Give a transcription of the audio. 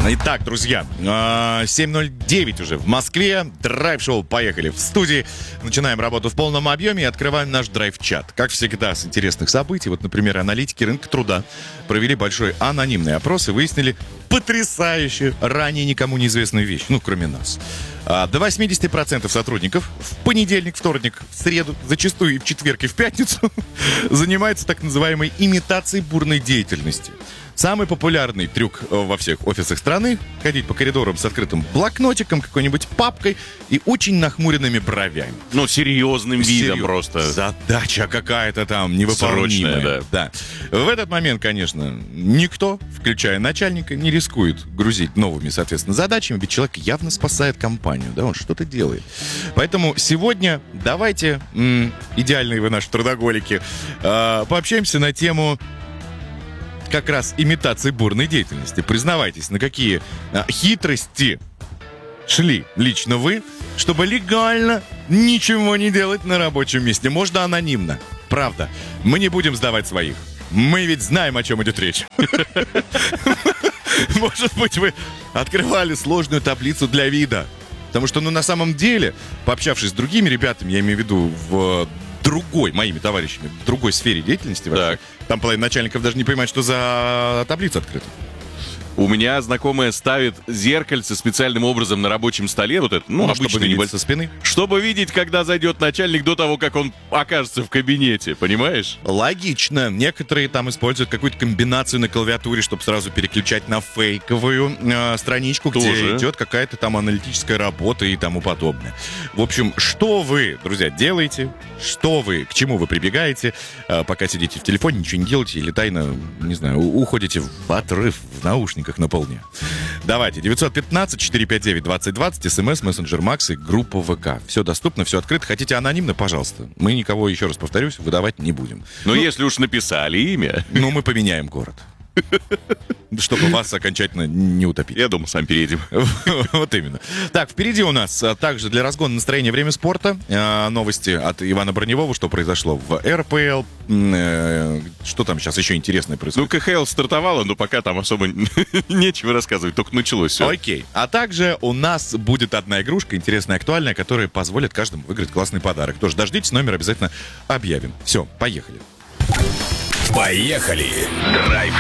Итак, друзья, 7:09 уже в Москве. Драйв-шоу «Поехали» в студии. Начинаем работу в полном объеме и открываем наш драйв-чат. Как всегда, с интересных событий. Вот, например, аналитики рынка труда провели большой анонимный опрос и выяснили потрясающую, ранее никому неизвестную вещь. Ну, кроме нас. До 80% сотрудников в понедельник, вторник, в среду, зачастую и в четверг, и в пятницу занимаются так называемой имитацией бурной деятельности. Самый популярный трюк во всех офисах страны — ходить по коридорам с открытым блокнотиком, какой-нибудь папкой и очень нахмуренными бровями. Ну, серьезным видом просто. Задача какая-то там невыполнимая. Срочная, да. В этот момент, конечно, никто, включая начальника, не рискует грузить новыми, соответственно, задачами, ведь человек явно спасает компанию, да, он что-то делает. Поэтому сегодня давайте, идеальные вы наши трудоголики, пообщаемся на тему как раз имитации бурной деятельности. Признавайтесь, на какие хитрости шли лично вы, чтобы легально ничего не делать на рабочем месте. Можно анонимно. Правда. Мы не будем сдавать своих. Мы ведь знаем, о чем идет речь. Может быть, вы открывали сложную таблицу для вида. Потому что, на самом деле, пообщавшись с другими ребятами, я имею в виду в другой, моими товарищами, в другой сфере деятельности, вообще, там половина начальников даже не понимает, что за таблица открыта. У меня знакомая ставит зеркальце специальным образом на рабочем столе, вот это, обычно чтобы видеть со спины. Чтобы видеть, когда зайдет начальник до того, как он окажется в кабинете, понимаешь? Логично. Некоторые там используют какую-то комбинацию на клавиатуре, чтобы сразу переключать на фейковую страничку, где идет какая-то там аналитическая работа и тому подобное. В общем, что вы, друзья, делаете, к чему вы прибегаете, пока сидите в телефоне, ничего не делаете или тайно, не знаю, уходите в отрыв в наушниках на полдня. Давайте, 915-459-2020, СМС, мессенджер Макс и группа ВК. Все доступно, все открыто. Хотите анонимно, пожалуйста. Мы никого, еще раз повторюсь, выдавать не будем. Но если уж написали имя... Мы поменяем город. Чтобы вас окончательно не утопить. Я думаю, сам переедем. Вот именно. Так, впереди у нас также для разгона настроения время спорта. Новости от Ивана Броневого, что произошло в РПЛ. Что там сейчас еще интересное происходит? КХЛ стартовало, но пока там особо нечего рассказывать, только началось все. Окей. А также у нас будет одна игрушка, интересная, актуальная, которая позволит каждому выиграть классный подарок. Тоже дождитесь, номер обязательно объявим. Все, поехали. Поехали! Драйв